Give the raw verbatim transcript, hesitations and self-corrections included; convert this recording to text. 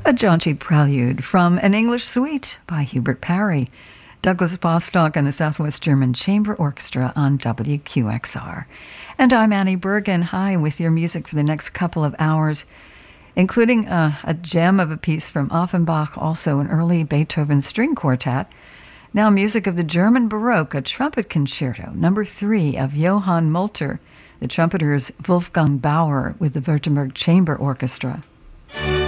A jaunty prelude from An English Suite by Hubert Parry, Douglas Bostock and the Southwest German Chamber Orchestra on W Q X R. And I'm Annie Bergen. Hi, with your music for the next couple of hours, including a, a gem of a piece from Offenbach, also an early Beethoven string quartet. Now music of the German Baroque, a trumpet concerto, number three of Johann Molter, the trumpeters Wolfgang Bauer with the Württemberg Chamber Orchestra.